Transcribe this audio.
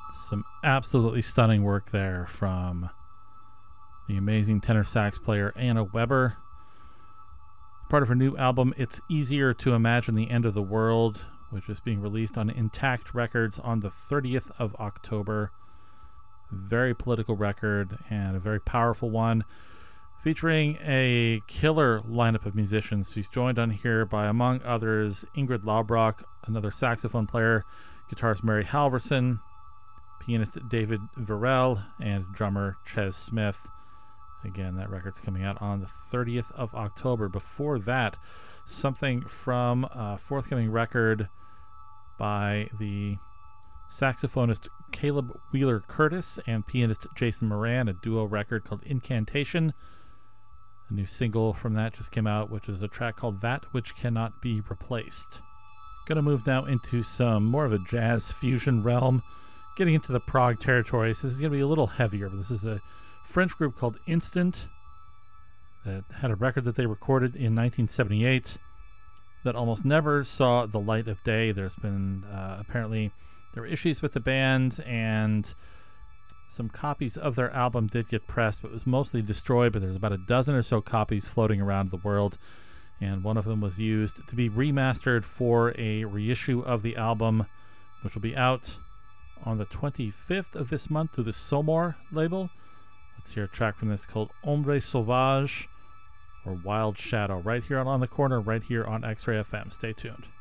Some absolutely stunning work there from the amazing tenor sax player Anna Weber. Part of her new album, It's Easier to Imagine the End of the World, which is being released on Intact Records on the 30th of October. Very political record and a very powerful one, featuring a killer lineup of musicians. She's joined on here by, among others, Ingrid Laubrock, another saxophone player, guitarist Mary Halverson, pianist David Verrell, and drummer Ches Smith. Again, that record's coming out on the 30th of October. Before that, something from a forthcoming record by the saxophonist Caleb Wheeler Curtis and pianist Jason Moran, a duo record called Incantation. A new single from that just came out, which is a track called That Which Cannot Be Replaced. Gonna move now into some more of a jazz fusion realm, getting into the prog territory. So this is gonna be a little heavier, but this is a French group called Instant that had a record that they recorded in 1978 that almost never saw the light of day. There's been apparently there were issues with the band, and some copies of their album did get pressed, but it was mostly destroyed. But there's about a dozen or so copies floating around the world, and one of them was used to be remastered for a reissue of the album, which will be out on the 25th of this month through the Somor label. Let's hear a track from this called Ombre Sauvage, or Wild Shadow, right here on the corner, right here on X-Ray FM. Stay tuned.